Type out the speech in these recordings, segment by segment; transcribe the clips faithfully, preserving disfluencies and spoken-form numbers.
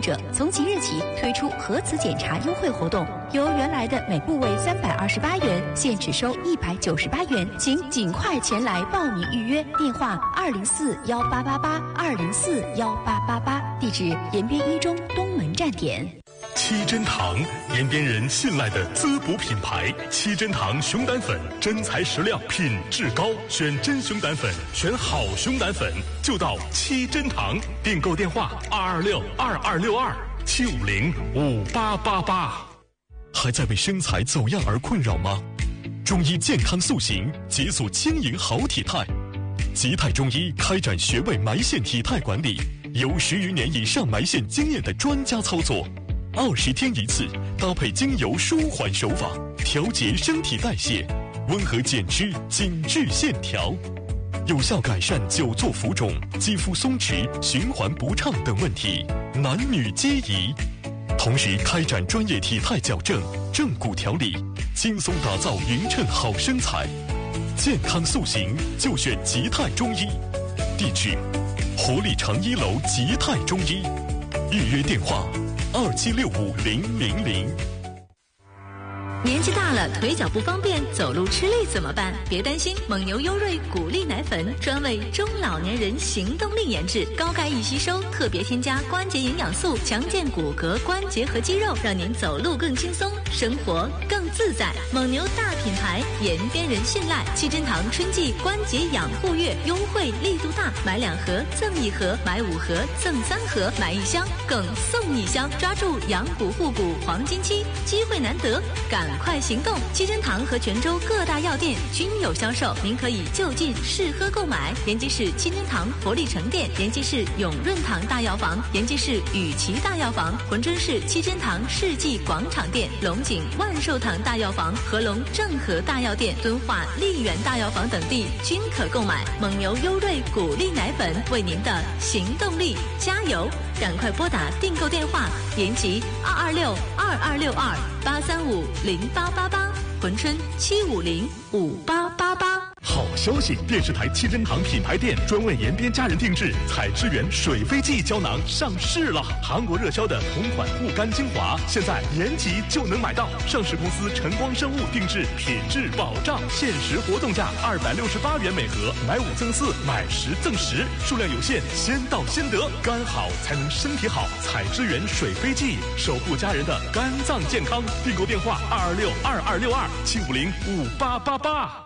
者从即日起推出核磁检查优惠活动，由原来的每部为三百二十八元，现只收一百九十八元，请尽快前来报名预约。电话二零四幺八八八二零四幺八八八，地址延边一中东门站点。 七珍堂，延边人信赖的滋补品牌。七珍堂熊胆粉，真材实料，品质高，选真熊胆粉，选好熊胆粉，就到七珍堂。订购电话二二六二二六二七五零五八八八。还在为身材走样而困扰吗？中医健康塑形，解锁轻盈好体态。吉泰中医开展穴位埋线体态管理，有十余年以上埋线经验的专家操作。二十天一次，搭配精油舒缓手法，调节身体代谢，温和减脂，紧致线条，有效改善久坐浮肿、肌肤松弛、循环不畅等问题，男女皆宜。同时开展专业体态矫正、正骨调理，轻松打造匀称好身材。健康塑形就选吉泰中医，地址：活力城一楼吉泰中医，预约电话。二七六五零零零。 年纪大了，腿脚不方便，走路吃力怎么办？别担心，蒙牛优瑞谷粒奶粉专为中老年人行动力研制，高钙易吸收，特别添加关节营养素，强健骨骼、关节和肌肉，让您走路更轻松，生活更自在。蒙牛大品牌，延边人信赖。七珍堂春季关节养护月优惠力度大，买两盒赠一盒，买五盒赠三盒，买一箱更送一箱，抓住养骨护骨黄金期，机会难得，赶快行动！七珍堂和泉州各大药店均有销售，您可以就近试喝购买。延吉市七珍堂活力城店，延吉市永润堂大药房，延吉市雨琦大药房，珲春市七珍堂世纪广场店，龙井万寿堂大药房、合龙正和大药店、敦化丽园大药房等地均可购买。蒙牛优瑞谷粒奶粉，为您的行动力加油！赶快拨打订购电话：延吉二二六二二六二八三五零八八八，珲春七五零五八八八。 好消息！电视台七珍堂品牌店专为延边家人定制采之源水飞记胶囊上市了。韩国热销的同款护肝精华，现在延吉就能买到。上市公司晨光生物定制，品质保障，限时活动价二百六十八元每盒，买五赠四，买十赠十，数量有限，先到先得。肝好才能身体好，采之源水飞记，守护家人的肝脏健康。订购电话二二六二二六二七五零五八八八。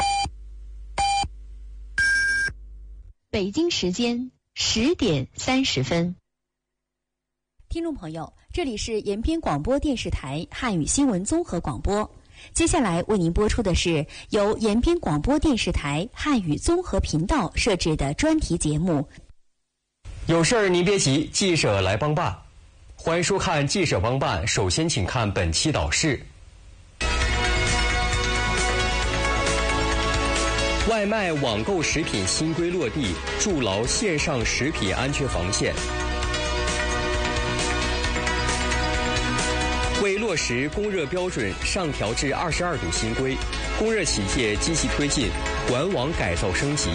北京时间十点三十分。听众朋友，这里是延边广播电视台汉语新闻综合广播。接下来为您播出的是由延边广播电视台汉语综合频道设置的专题节目。 有事儿您别急，记者来帮办。欢迎收看记者帮办，首先请看本期导视。外卖网购食品新规落地，筑牢线上食品安全防线。为落实供热标准上调至二十二度新规，供热企业积极推进管网改造升级。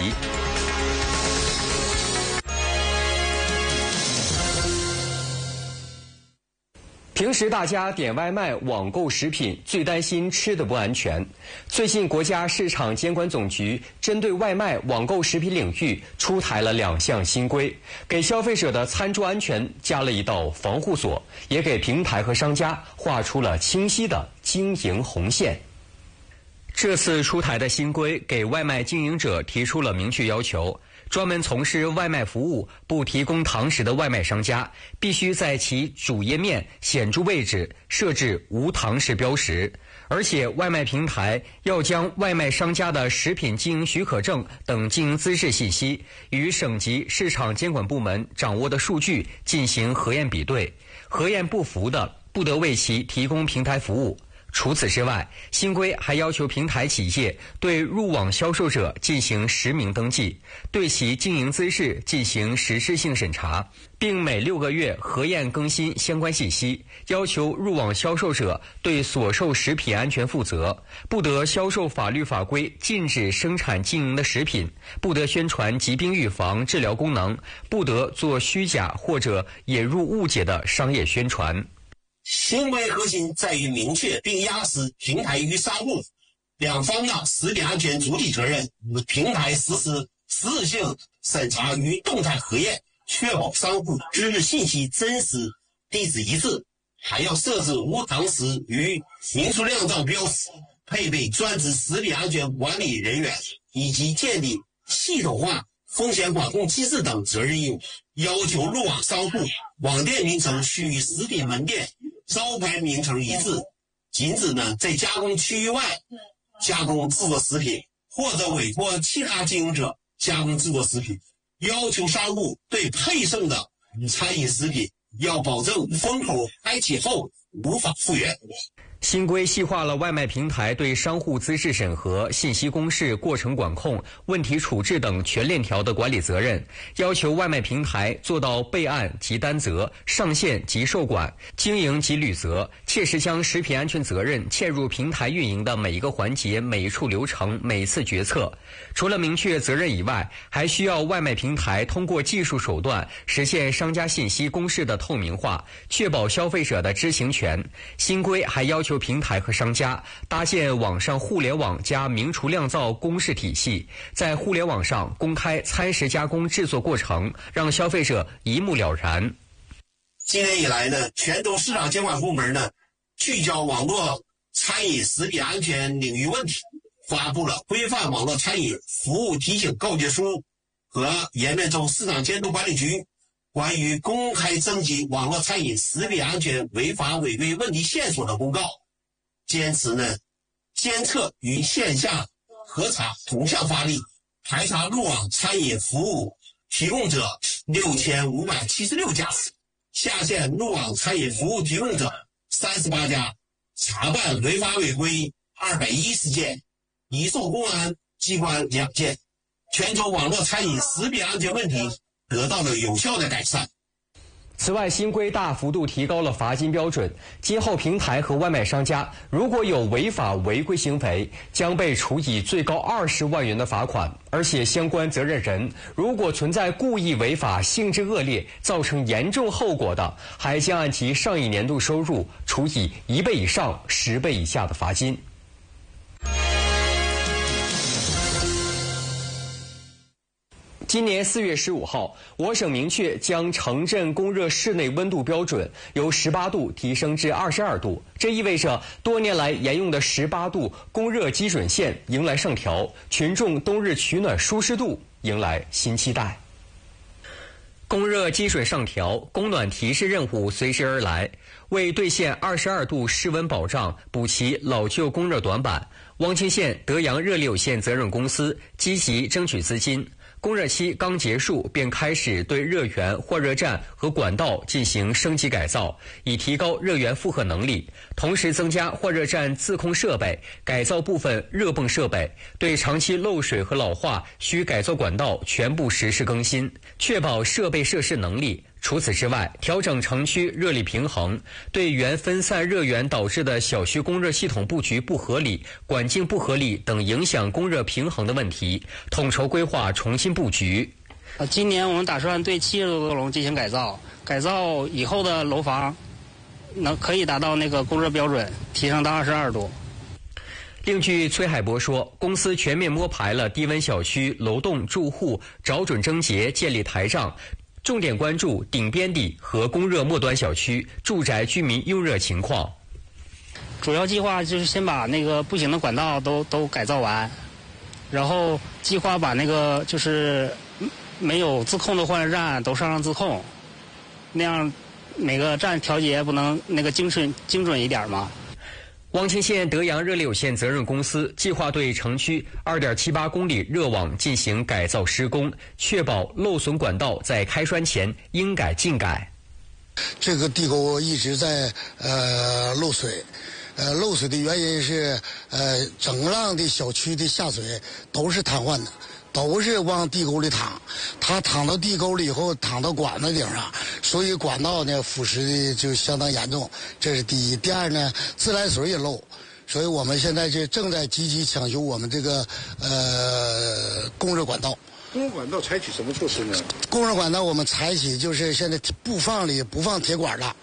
平时大家点外卖、网购食品，最担心吃的不安全。最近，国家市场监管总局针对外卖、网购食品领域出台了两项新规，给消费者的餐桌安全加了一道防护锁，也给平台和商家画出了清晰的经营红线。这次出台的新规给外卖经营者提出了明确要求。专门从事外卖服务不提供堂食的外卖商家，必须在其主页面显著位置设置无堂食标识，而且外卖平台要将外卖商家的食品经营许可证等经营资质信息与省级市场监管部门掌握的数据进行核验比对，核验不符的不得为其提供平台服务。 除此之外，新规还要求平台企业对入网销售者进行实名登记，对其经营资质进行实质性审查，并每六个月核验更新相关信息，要求入网销售者对所售食品安全负责，不得销售法律法规禁止生产经营的食品，不得宣传疾病预防治疗功能，不得做虚假或者引入误解的商业宣传。 新规核心在于明确并压实平台与商户两方的食品安全主体责任，平台实施实质性审查与动态核验，确保商户知识信息真实、地址一致，还要设置无堂食与明数酿造标识，配备专职食品安全管理人员，以及建立系统化风险管控机制等责任义务。要求入网商户网店名称须与食品门店招牌名称一致，禁止呢在加工区域外加工制作食品，或者委托其他经营者加工制作食品。要求商户对配送的餐饮食品要保证封口开启后无法复原。 新规细化了外卖平台对商户资质审核、信息公示、过程管控、问题处置等全链条的管理责任，要求外卖平台做到备案及担责、上线及受管、经营及履责，切实将食品安全责任嵌入平台运营的每一个环节、每一处流程、每次决策。除了明确责任以外，还需要外卖平台通过技术手段实现商家信息公示的透明化，确保消费者的知情权。新规还要求平台和商家搭建网上互联网加明厨酿造公示体系，在互联网上公开餐食加工制作过程，让消费者一目了然。 今年以来呢，全州市场监管部门呢聚焦网络餐饮食品安全领域问题，发布了规范网络餐饮服务提醒告诫书和延边州市场监督管理局关于公开征集网络餐饮食品安全违法违规问题线索的公告，坚持呢监测与线下核查同向发力，排查入网餐饮服务提供者六千五百七十六家，下线入网餐饮服务提供者三十八家，查办违法违规二百一十件，移送公安机关两件，全州网络餐饮食品安全问题得到了有效的改善。 此外，新规大幅度提高了罚金标准，今后平台和外卖商家如果有违法违规行为，将被处以最高二十万元的罚款，而且相关责任人如果存在故意违法、性质恶劣、造成严重后果的，还将按其上一年度收入处以一倍以上十倍以下的罚金。今年四月十五号，我省明确将城镇供热室内温度标准由十八度提升至二十二度，这意味着多年来沿用的十八度供热基准线迎来上调，群众冬日取暖舒适度迎来新期待。供热基准上调，供暖提示任务随之而来。为兑现二十二度室温保障，补齐老旧供热短板，汪清县德阳热力有限责任公司积极争取资金。供热期刚结束，便开始对热源、换热站和管道进行升级改造，以提高热源负荷能力，同时增加换热站自控设备，改造部分热泵设备，对长期漏水和老化需改造管道全部实施更新，确保设备设施能力。除此之外，调整城区热力平衡，对原分散热源导致的小区供热系统布局不合理、管径不合理等影响供热平衡的问题，统筹规划重新布局。 呃，今年我们打算对七十多个楼进行改造，改造以后的楼房能可以达到那个供热标准，提升到二十二度。 另据崔海博说，公司全面摸排了低温小区楼栋住户，找准症结，建立台账，重点关注顶边底和供热末端小区住宅居民用热情况。 主要计划就是先把那个不行的管道都都改造完，然后计划把那个就是没有自控的换热站都上上自控，那样每个站调节不能那个精准精准一点吗？ 汪清县德阳热力有限责任公司计划对城区 二点七八公里热网进行改造施工，确保漏损管道在开栓前应改尽改。 这个地沟一直在呃漏水， 呃，漏水的原因是，呃，整浪的小区的下水都是瘫痪的，都是往地沟里淌。它淌到地沟里以后，淌到管子顶上，所以管道呢腐蚀的就相当严重。这是第一。第二呢，自来水也漏，所以我们现在就正在积极抢修我们这个呃供热管道。 供热管道采取什么措施呢？ 供热管道我们采取就是现在不放里不放铁管了，